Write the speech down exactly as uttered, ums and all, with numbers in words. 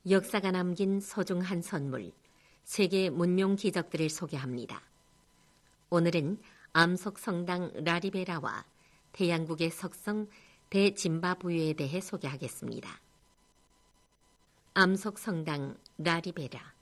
역사가 남긴 소중한 선물, 세계 문명 기적들을 소개합니다. 오늘은 암속 성당 라리베라와 대양국의 석성 대짐바부유에 대해 소개하겠습니다. 암속 성당 라리베라.